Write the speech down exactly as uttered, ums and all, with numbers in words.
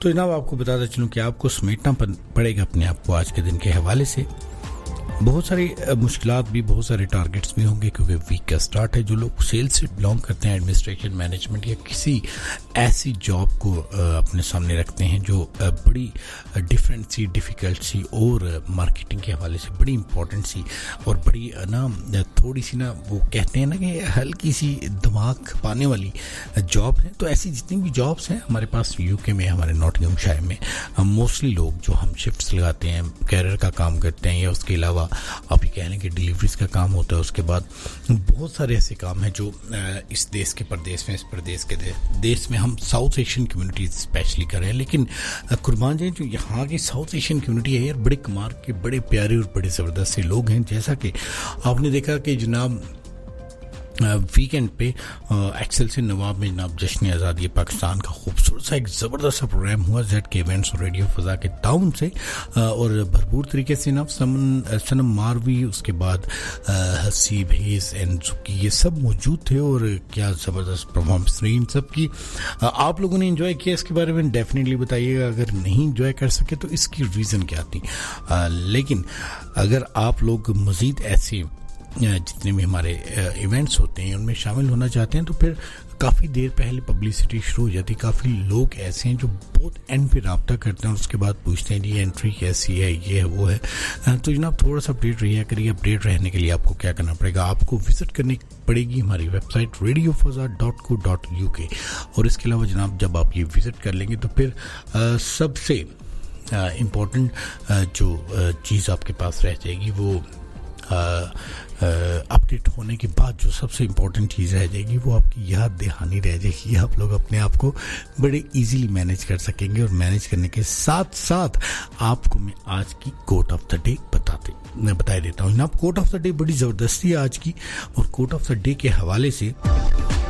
تو جناب آپ کو بتاتا چلوں کہ آپ کو سمیٹنا پڑے گا اپنے آپ کو آج کے دن کے حوالے سے. بہت ساری مشکلات بھی, بہت سارے ٹارگٹس بھی ہوں گے کیونکہ ویک کا سٹارٹ ہے. جو لوگ سیلز سے بلانگ کرتے ہیں, ایڈمنسٹریشن, مینجمنٹ یا کسی ایسی جاب کو اپنے سامنے رکھتے ہیں جو بڑی ڈفرینٹ سی, ڈیفیکلٹ سی اور مارکیٹنگ کے حوالے سے بڑی امپورٹنٹ سی اور بڑی نا تھوڑی سی نا وہ کہتے ہیں نا کہ ہلکی سی دماغ کھپانے والی جاب ہیں. تو ایسی جتنی بھی جابس ہیں ہمارے پاس یو کے میں, ہمارے ناٹنگھم شائر میں موسٹلی لوگ جو ہم شفٹس لگاتے ہیں, کیریئر کا کام کرتے ہیں یا اس کے علاوہ آپ یہ کہہ لیں کہ ڈیلیوریز کا کام ہوتا ہے. اس کے بعد بہت سارے ایسے کام ہیں جو اس دیش کے پردیس میں, اس پردیس کے دیش میں ہم ساؤتھ ایشین کمیونٹیز اسپیشلی کر رہے ہیں. لیکن قربان جائیں جو یہاں کی ساؤتھ ایشین کمیونٹی ہے یار, بڑے کمار کے, بڑے پیارے اور بڑے زبردست سے لوگ ہیں. جیسا کہ آپ نے دیکھا کہ جناب ویکینڈ پہ ایکسل سے نواب میں جناب جشن آزادی پاکستان کا خوبصورت سا ایک زبردست سا پروگرام ہوا زیڈ کے ایونٹس اور ریڈیو فضا کے تعاون سے, اور بھرپور طریقے سے جناب سمن سنم ماروی, اس کے بعد حسیب ہیس اینڈ زکی, یہ سب موجود تھے. اور کیا زبردست پرفارمنس رہی ان سب کی. آپ لوگوں نے انجوائے کیا, اس کے بارے میں ڈیفینیٹلی بتائیے گا. اگر نہیں انجوائے کر سکے تو اس کی ریزن کیا تھی. لیکن اگر آپ لوگ مزید ایسے جتنے بھی ہمارے ایونٹس ہوتے ہیں ان میں شامل ہونا چاہتے ہیں تو پھر کافی دیر پہلے پبلسٹی شروع ہو جاتی. کافی لوگ ایسے ہیں جو بہت اینڈ پہ رابطہ کرتے ہیں اور اس کے بعد پوچھتے ہیں جی انٹری کیسی ہے, یہ ہے وہ ہے. تو جناب تھوڑا سا اپڈیٹ رہیا کریے. اپڈیٹ رہنے کے لیے آپ کو کیا کرنا پڑے گا, آپ کو وزٹ کرنی پڑے گی ہماری ویب سائٹ ریڈیو فضا ڈاٹ کو ڈاٹ یو کے. اور اس کے علاوہ جناب جب آپ یہ وزٹ کر لیں گے تو پھر سب سے امپورٹنٹ جو چیز آپ کے پاس رہ جائے گی وہ اپڈیٹ ہونے کے بعد جو سب سے امپورٹنٹ چیز رہ جائے گی وہ آپ کی یاد دہانی رہ جائے گی. آپ لوگ اپنے آپ کو بڑے ایزیلی مینیج کر سکیں گے. اور مینیج کرنے کے ساتھ ساتھ آپ کو میں آج کی کوٹ آف دا ڈے بتاتے میں بتا دیتا ہوں. جناب کوٹ آف دا ڈے بڑی زبردستی ہے آج کی, اور کوٹ آف دا ڈے کے حوالے سے